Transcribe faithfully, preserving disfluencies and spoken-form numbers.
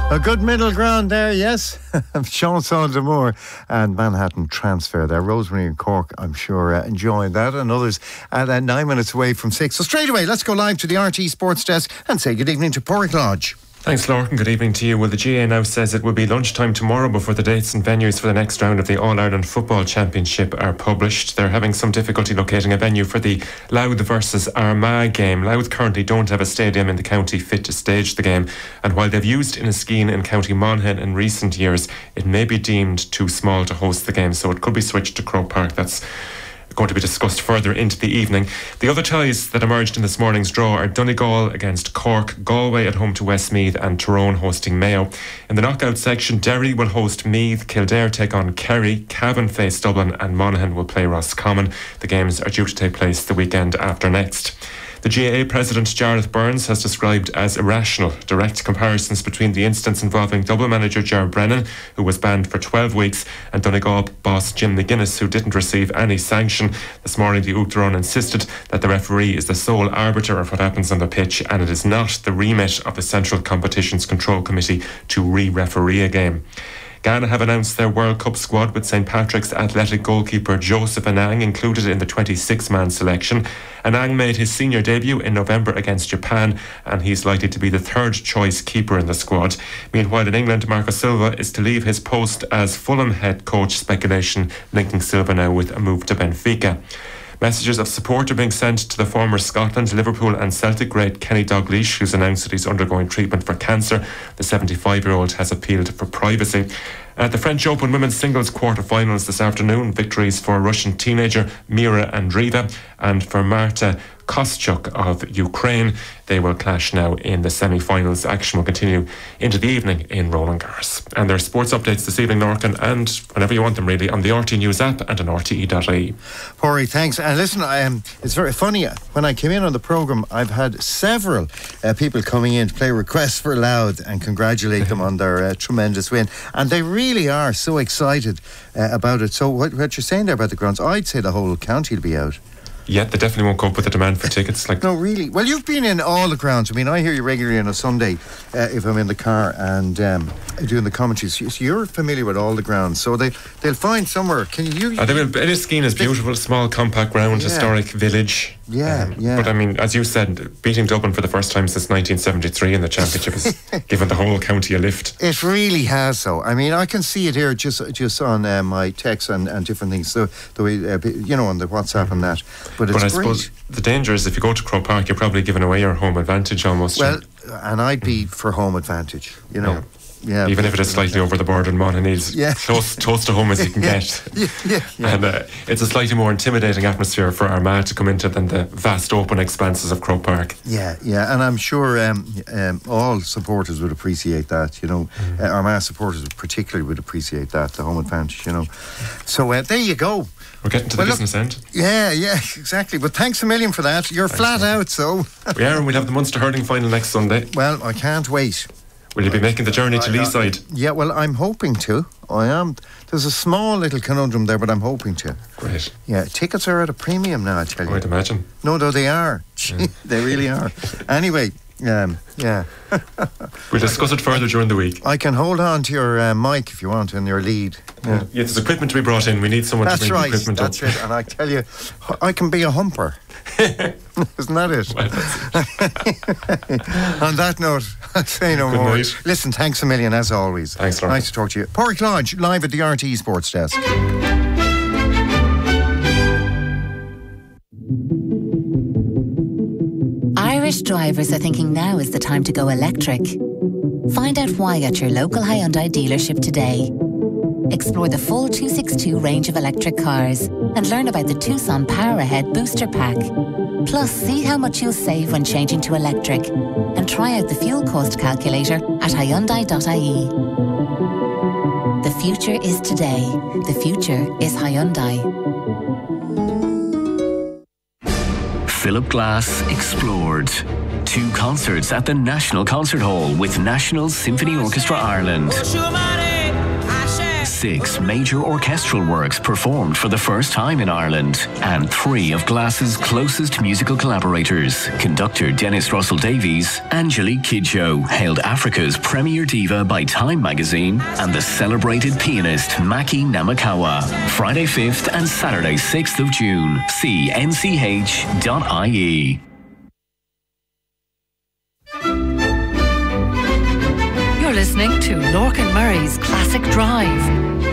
A good middle ground there, yes. Sean Saunders and Manhattan Transfer there. Rosemary and Cork, I'm sure, uh, enjoying that, and others at uh, nine minutes away from six. So straight away, let's go live to the R T Sports Desk and say good evening to Porrick Lodge. Thanks, Lorcan. Good evening to you. Well, the G A A now says it will be lunchtime tomorrow before the dates and venues for the next round of the All-Ireland Football Championship are published. They're having some difficulty locating a venue for the Louth versus Armagh game. Louth currently don't have a stadium in the county fit to stage the game, and while they've used Inniskeen in County Monaghan in recent years, it may be deemed too small to host the game, so it could be switched to Croke Park. That's going to be discussed further into the evening. The other ties that emerged in this morning's draw are Donegal against Cork, Galway at home to Westmeath, and Tyrone hosting Mayo. In the knockout section, Derry will host Meath, Kildare take on Kerry, Cavan face Dublin, and Monaghan will play Roscommon. The games are due to take place the weekend after next. The G A A President Jarlath Burns has described as irrational direct comparisons between the incidents involving Dublin manager Ger Brennan, who was banned for twelve weeks, and Donegal boss Jim McGuinness, who didn't receive any sanction. This morning the Uachtaráin insisted that the referee is the sole arbiter of what happens on the pitch, and it is not the remit of the Central Competitions Control Committee to re-referee a game. Ghana have announced their World Cup squad, with Saint Patrick's Athletic goalkeeper Joseph Anang included in the twenty-six man selection. Anang made his senior debut in November against Japan, and he's likely to be the third choice keeper in the squad. Meanwhile, in England, Marco Silva is to leave his post as Fulham head coach, speculation linking Silva now with a move to Benfica. Messages of support are being sent to the former Scotland, Liverpool and Celtic great Kenny Dalglish, who's announced that he's undergoing treatment for cancer. The seventy-five-year-old has appealed for privacy. At the French Open women's singles quarter-finals this afternoon, victories for Russian teenager Mira Andreeva and for Marta Kostyuk of Ukraine. They will clash now in the semi-finals. Action will continue into the evening in Roland Garros. And there are sports updates this evening, Lorcan, and whenever you want them really, on the R T News app and on R T E dot I E. Porry, thanks. And listen, I, um, it's very funny, when I came in on the programme, I've had several uh, people coming in to play requests for Louth and congratulate them on their uh, tremendous win. And they really are so excited uh, about it. So what, what you're saying there about the grounds, I'd say the whole county will be out. Yeah, they definitely won't cope with the demand for tickets. Like No, really. Well, you've been in all the grounds. I mean, I hear you regularly on a Sunday uh, if I'm in the car and um, doing the commentaries. So you're familiar with all the grounds. So they, they'll find somewhere. Can you... Uh, they will. Inniskeen is beautiful, small, compact ground, yeah. Historic village. Yeah, um, yeah. But I mean, as you said, beating Dublin for the first time since nineteen seventy-three in the championship has given the whole county a lift. It really has, so. I mean, I can see it here just just on uh, my texts and, and different things. So the way, uh, you know, on the WhatsApp and that. But it's but I great. Suppose the danger is if you go to Croke Park, you're probably giving away your home advantage almost. Well, and I'd be for home advantage, you know. Yeah. Yeah, even if it is slightly over the border in Monaghan, it's yeah. close, close to home as you can yeah. get. Yeah, yeah, yeah. And uh, it's a slightly more intimidating atmosphere for Armagh to come into than the vast open expanses of Croke Park. Yeah, yeah, and I'm sure um, um, all supporters would appreciate that, you know. Mm. Uh, Armagh supporters particularly would appreciate that, the home advantage, you know. So uh, there you go. We're getting to well, the business look, end. Yeah, yeah, exactly. But thanks a million for that. You're thanks flat man. out, so. We are, and we'll have the Munster hurling final next Sunday. Well, I can't wait. Will you be making the journey to Leeside? Yeah, well, I'm hoping to. I am. There's a small little conundrum there, but I'm hoping to. Great. Yeah, tickets are at a premium now, I tell you. I'd imagine. No, no, they are. Yeah. They really are. Anyway, um, yeah. We'll discuss it further during the week. I can hold on to your uh, mic if you want and your lead. Yeah. yeah, there's equipment to be brought in. We need someone that's to bring right, the equipment that's up. That's it. And I tell you, I can be a humper. Isn't that it? Well, that's it. On that note, I'll say no Good more. Night. Listen, thanks a million as always. Thanks, Lauren. Nice to talk to you. Porrick Lodge, live at the R T Sports Desk. Irish drivers are thinking now is the time to go electric. Find out why at your local Hyundai dealership today. Explore the full two sixty-two range of electric cars and learn about the Tucson Power Ahead Booster Pack. Plus, see how much you'll save when changing to electric and try out the fuel cost calculator at Hyundai dot I E. The future is today. The future is Hyundai. Philip Glass explored. Two concerts at the National Concert Hall with National Symphony Orchestra Ireland. six major orchestral works performed for the first time in Ireland, and three of Glass's closest musical collaborators, conductor Dennis Russell Davies, Angelique Kidjo, hailed Africa's premier diva by Time magazine, and the celebrated pianist Maki Namakawa. Friday fifth and Saturday sixth of June. See n c h dot i e. You're listening to Lorcan Murray's Classic Drive.